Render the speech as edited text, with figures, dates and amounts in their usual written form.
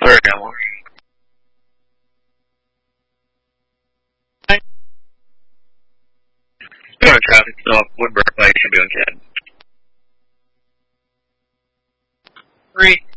Sorry, Elmore. Going traffic stop, Woodburn Place, you're doing 10. 3.